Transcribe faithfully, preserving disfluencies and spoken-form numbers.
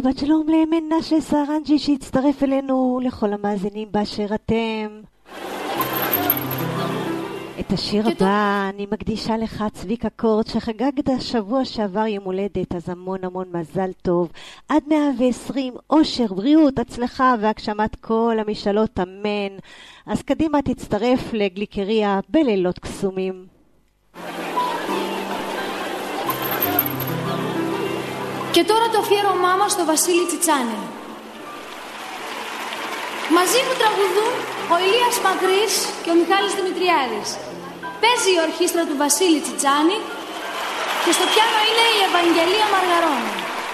בת שלום למנשה סרנג'י שהצטרף אלינו, לכל המאזינים באשר אתם. את השיר הבא אני מקדישה לך צביקה קורט שחגגת השבוע שעבר יום הולדת, אז המון המון מזל טוב, עד מאה ועשרים, אושר, בריאות, הצלחה והגשמת כל המשאלות, אמן. אז קדימה תצטרף לגליקריה בלילות קסומים. Και τώρα το αφιέρωμά μας στο Βασίλη Τσιτσάνη. Μαζί μου τραγουδούν ο Ηλίας Μακρύς και ο Μιχάλης Δημητριάδης. Παίζει η ορχήστρα του Βασίλη Τσιτσάνη και στο πιάνο είναι η Ευαγγελία Μαργαρώνη.